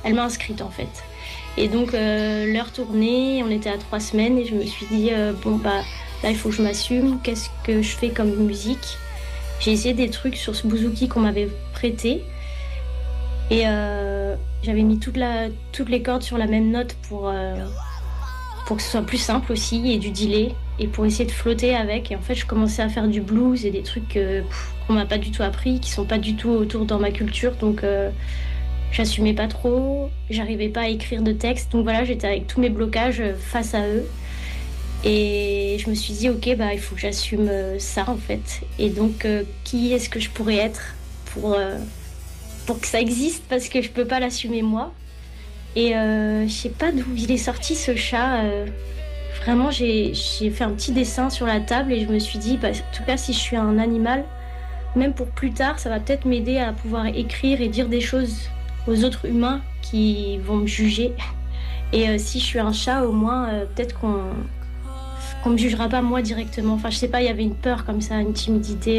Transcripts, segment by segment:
elle m'a inscrite en fait. Et donc l'heure tournait, on était à 3 semaines et je me suis dit là il faut que je m'assume, qu'est-ce que je fais comme musique. J'ai essayé des trucs sur ce bouzouki qu'on m'avait prêté et j'avais mis toutes les cordes sur la même note pour que ce soit plus simple aussi et du delay et pour essayer de flotter avec. Et en fait je commençais à faire du blues et des trucs qu'on m'a pas du tout appris, qui sont pas du tout autour dans ma culture, donc j'assumais pas trop, j'arrivais pas à écrire de texte, donc voilà, j'étais avec tous mes blocages face à eux. Et je me suis dit, ok, il faut que j'assume ça en fait. Et donc, qui est-ce que je pourrais être pour que ça existe, parce que je peux pas l'assumer moi. Et je sais pas d'où il est sorti ce chat. Vraiment, j'ai fait un petit dessin sur la table et je me suis dit, en tout cas, si je suis un animal, même pour plus tard, ça va peut-être m'aider à pouvoir écrire et dire des choses aux autres humains qui vont me juger. Et si je suis un chat, au moins, peut-être qu'on me jugera pas moi directement. Enfin, je sais pas, il y avait une peur comme ça, une timidité.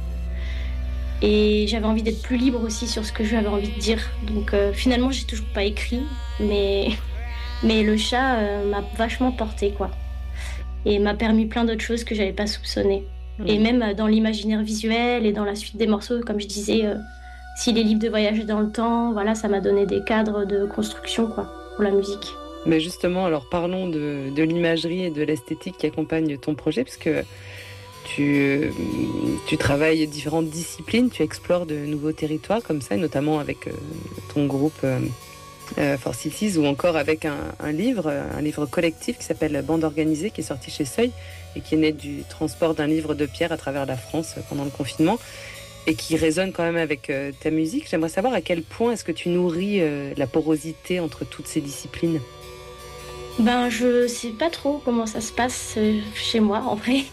Et j'avais envie d'être plus libre aussi sur ce que j'avais envie de dire. Donc finalement, j'ai toujours pas écrit, mais le chat m'a vachement portée, quoi. Et m'a permis plein d'autres choses que j'avais pas soupçonnées. Et même dans l'imaginaire visuel et dans la suite des morceaux, comme je disais, s'il est libre de voyager dans le temps, voilà, ça m'a donné des cadres de construction, quoi, pour la musique. Mais justement, alors parlons de l'imagerie et de l'esthétique qui accompagne ton projet, parce que tu travailles différentes disciplines, tu explores de nouveaux territoires comme ça, notamment avec ton groupe For Cities, ou encore avec un livre collectif qui s'appelle Bande Organisée, qui est sorti chez Seuil et qui est né du transport d'un livre de Pierre à travers la France pendant le confinement et qui résonne quand même avec ta musique. J'aimerais savoir à quel point est-ce que tu nourris la porosité entre toutes ces disciplines. Je sais pas trop comment ça se passe chez moi, en vrai.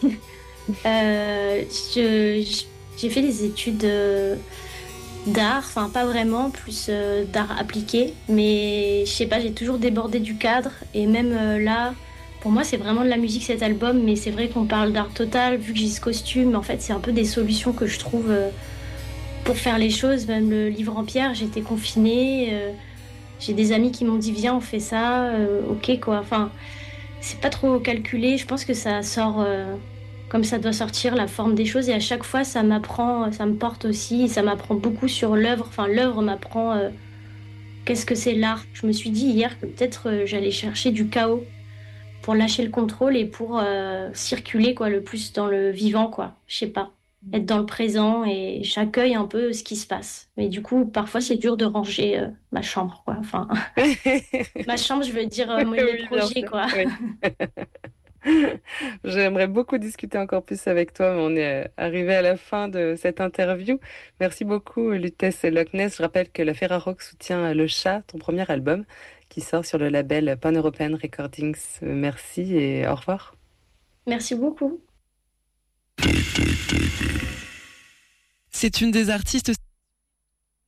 J'ai fait des études d'art, enfin pas vraiment, plus d'art appliqué, mais je sais pas, j'ai toujours débordé du cadre et même là, pour moi c'est vraiment de la musique cet album, mais c'est vrai qu'on parle d'art total, vu que j'ai ce costume, en fait c'est un peu des solutions que je trouve pour faire les choses. Même le livre en pierre, j'étais confinée, j'ai des amis qui m'ont dit viens on fait ça, ok quoi, enfin c'est pas trop calculé, je pense que ça sort comme ça doit sortir, la forme des choses, et à chaque fois ça m'apprend, ça me porte aussi, et ça m'apprend beaucoup sur l'œuvre, enfin l'œuvre m'apprend qu'est-ce que c'est l'art. Je me suis dit hier que peut-être j'allais chercher du chaos pour lâcher le contrôle et pour circuler quoi, le plus dans le vivant, quoi, je sais pas, être dans le présent et j'accueille un peu ce qui se passe. Mais du coup parfois c'est dur de ranger ma chambre, quoi, enfin ma chambre, je veux dire mes Oui, bien projets, sûr. quoi. Oui. J'aimerais beaucoup discuter encore plus avec toi, mais on est arrivé à la fin de cette interview. Merci beaucoup, Lutèce Loch Ness. Je rappelle que la Ferrarock soutient Le Chat, ton premier album, qui sort sur le label Pan-European Recordings. Merci et au revoir. Merci beaucoup. C'est une des artistes